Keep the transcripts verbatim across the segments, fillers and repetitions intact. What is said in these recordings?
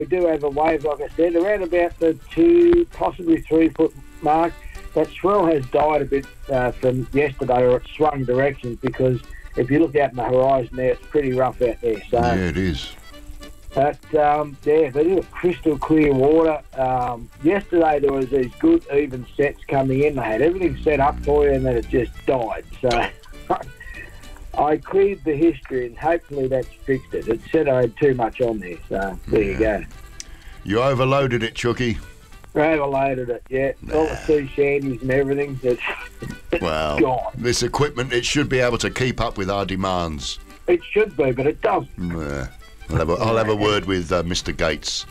we do have a wave, like I said, around about the two, possibly three foot mark. That swell has died a bit uh, from yesterday, or it swung directions, because if you look out in the horizon there, it's pretty rough out there. So, yeah, it is. But, um, yeah, but it was crystal clear water. Um, yesterday there was these good even sets coming in. They had everything set up for you, and then it just died. So I cleared the history, and hopefully that's fixed it. It said I had too much on there, so there yeah. you go. You overloaded it, Chucky. Overloaded it, yeah. Nah. All the sea shanties and everything. It's, it's well, gone. This equipment, it should be able to keep up with our demands. It should be, but it doesn't. Nah. I'll have a, I'll have a word with uh, Mister Gates.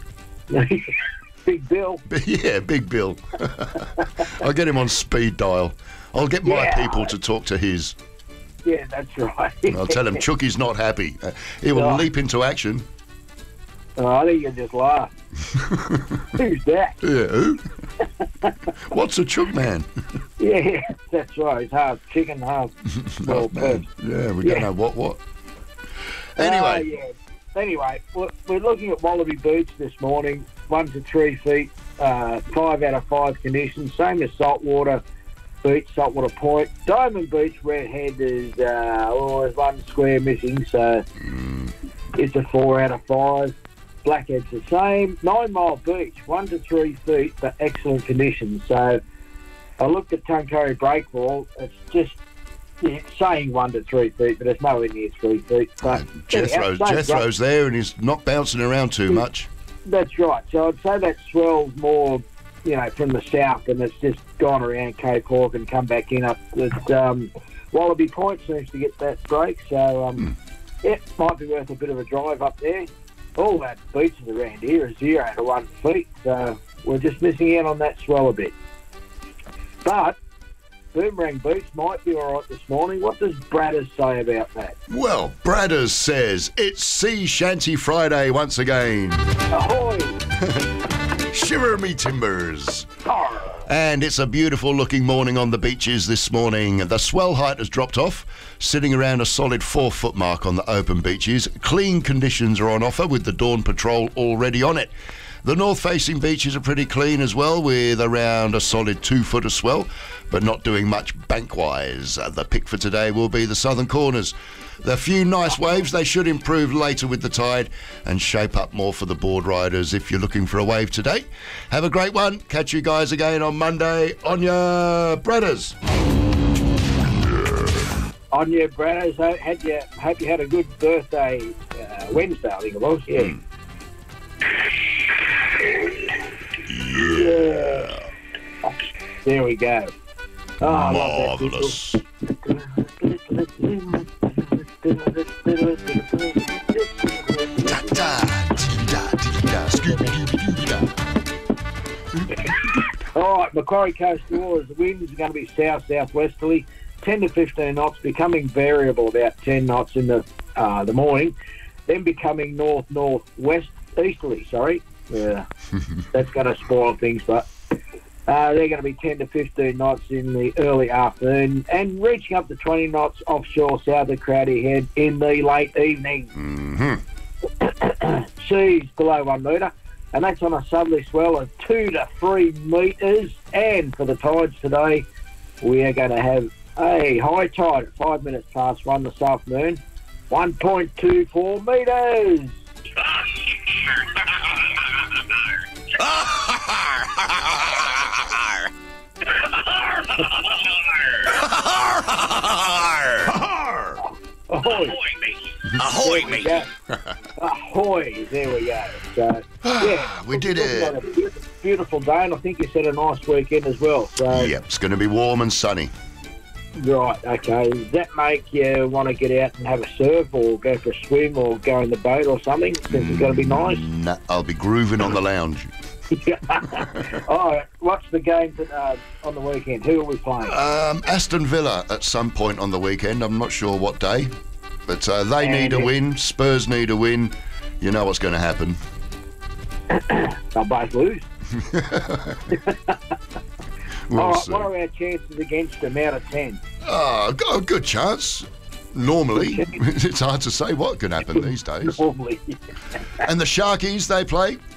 Big Bill. Yeah, Big Bill. I'll get him on speed dial. I'll get my yeah. people to talk to his. Yeah, that's right. I'll tell him Chucky's not happy. Uh, he will oh. leap into action. Oh, I think you just laugh. Who's that? Yeah, who? What's a Chuck man? Yeah, that's right. It's half chicken, half well, man. Yeah, we yeah. don't know what what. Anyway. Uh, yeah. Anyway, we're looking at Wallaby Beach this morning. One to three feet, uh, five out of five conditions. Same as Saltwater Beach, Saltwater Point. Diamond Beach, Redhead is uh, oh, there's one square missing, so mm. it's a four out of five. Blackhead's the same. Nine Mile Beach, one to three feet, but excellent conditions. So I looked at Tuncurry Breakwall. It's just yeah, it's saying one to three feet, but it's nowhere near three feet. But uh, Jethro's, Jethro's there, and he's not bouncing around too much. That's right. So I'd say that swell's more, you know, from the south, and it's just gone around Cape Hawke and come back in up. At, um, Wallaby Point seems to get that break, so um, mm. yeah, might be worth a bit of a drive up there. All that beaches around here are zero to one feet, so we're just missing out on that swell a bit. But Boomerang Beach might be all right this morning. What does Bradders say about that? Well, Bradders says it's Sea Shanty Friday once again. Ahoy! Shiver me timbers. Arr. And it's a beautiful looking morning on the beaches this morning. The swell height has dropped off, sitting around a solid four foot mark on the open beaches. Clean conditions are on offer with the Dawn Patrol already on it. The north-facing beaches are pretty clean as well, with around a solid two foot of swell, but not doing much bank-wise. The pick for today will be the southern corners. The few nice waves, they should improve later with the tide and shape up more for the board riders if you're looking for a wave today. Have a great one. Catch you guys again on Monday on your Bradders. On your Bradders. Hope you, hope you had a good birthday uh, Wednesday, I think it was. Yeah. Mm. Yeah. Oh, there we go. Oh, marvellous. All right, Macquarie Coast Waters. The winds are going to be south-southwesterly, ten to fifteen knots, becoming variable about ten knots in the uh, the morning, then becoming north-northwest easterly, sorry. Yeah, that's going to spoil things, but uh, they're going to be ten to fifteen knots in the early afternoon and reaching up to twenty knots offshore south of Crowdy Head in the late evening. Mm-hmm. Seas below one metre, and that's on a southerly swell of two to three metres. And for the tides today, we are going to have a high tide at five minutes past one this afternoon, one point two four metres. Ahoy! Ahoy, mate! Ahoy! There we go. So, yeah, we did it. A beautiful, beautiful day, and I think you said a nice weekend as well. So, yep, it's going to be warm and sunny. Right, okay. Does that make you want to get out and have a surf or go for a swim or go in the boat or something since mm, it's going to be nice? Nah, I'll be grooving on the lounge. All right, what's the game to, uh, on the weekend? Who are we playing? Um, Aston Villa at some point on the weekend. I'm not sure what day, but uh, they and need a win. Spurs need a win. You know what's going to happen. They'll both lose. We'll All right, see. what are our chances against them out of ten? Oh, got a good chance. Normally, it's hard to say what can happen these days. Normally. And the Sharkies, they play